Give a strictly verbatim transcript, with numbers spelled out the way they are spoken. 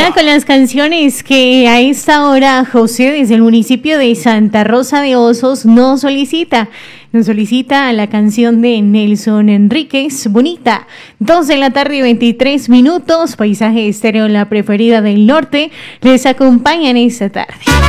Ahora con las canciones que a esta hora José desde el municipio de Santa Rosa de Osos nos solicita. Nos solicita la canción de Nelson Enríquez, Bonita. Dos de la tarde, veintitrés minutos. Paisaje Estéreo, la preferida del norte, les acompañan esta tarde.